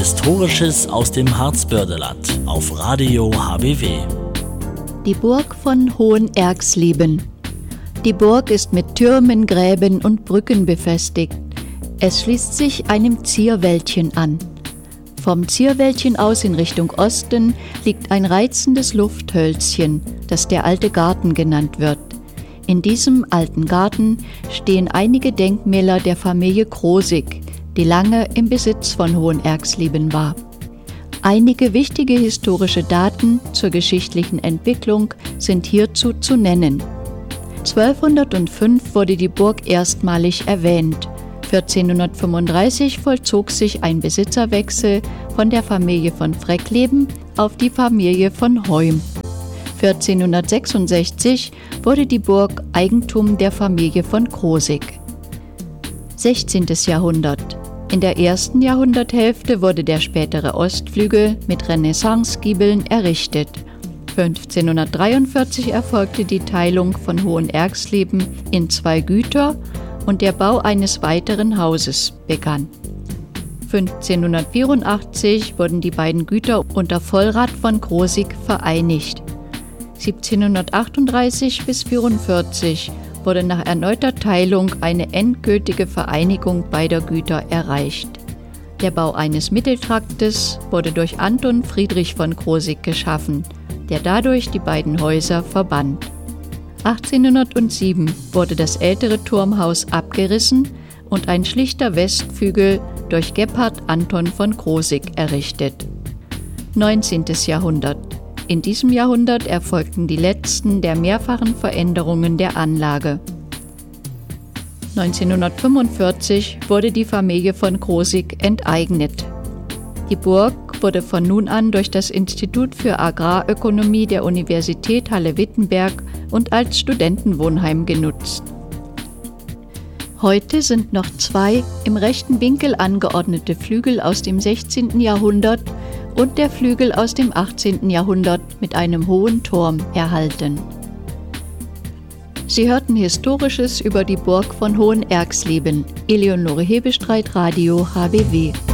Historisches aus dem Harzbördeland auf Radio HBW. Die Burg von Hohenerxleben. Die Burg ist mit Türmen, Gräben und Brücken befestigt. Es schließt sich einem Zierwäldchen an. Vom Zierwäldchen aus in Richtung Osten liegt ein reizendes Lufthölzchen, das der Alte Garten genannt wird. In diesem alten Garten stehen einige Denkmäler der Familie Krosigk, die lange im Besitz von Hohenerxleben war. Einige wichtige historische Daten zur geschichtlichen Entwicklung sind hierzu zu nennen. 1205 wurde die Burg erstmalig erwähnt. 1435 vollzog sich ein Besitzerwechsel von der Familie von Freckleben auf die Familie von Heum. 1466 wurde die Burg Eigentum der Familie von Krosigk. 16. Jahrhundert. In der ersten Jahrhunderthälfte wurde der spätere Ostflügel mit Renaissancegiebeln errichtet. 1543 erfolgte die Teilung von Hohenerxleben in 2 Güter und der Bau eines weiteren Hauses begann. 1584 wurden die beiden Güter unter Vollrat von Krosigk vereinigt. 1738 bis 1744 wurde nach erneuter Teilung eine endgültige Vereinigung beider Güter erreicht. Der Bau eines Mitteltraktes wurde durch Anton Friedrich von Krosigk geschaffen, der dadurch die beiden Häuser verband. 1807 wurde das ältere Turmhaus abgerissen und ein schlichter Westflügel durch Gebhard Anton von Krosigk errichtet. 19. Jahrhundert. In diesem Jahrhundert erfolgten die letzten der mehrfachen Veränderungen der Anlage. 1945 wurde die Familie von Krosigk enteignet. Die Burg wurde von nun an durch das Institut für Agrarökonomie der Universität Halle-Wittenberg und als Studentenwohnheim genutzt. Heute sind noch 2 im rechten Winkel angeordnete Flügel aus dem 16. Jahrhundert und der Flügel aus dem 18. Jahrhundert mit einem hohen Turm erhalten. Sie hörten Historisches über die Burg von Hohenerxleben. Eleonore Hebestreit, Radio HBW.